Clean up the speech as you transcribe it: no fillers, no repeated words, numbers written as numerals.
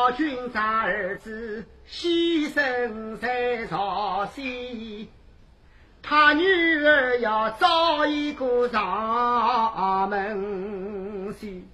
老君长儿子牺牲在朝夕，他女儿要找一个上门婿。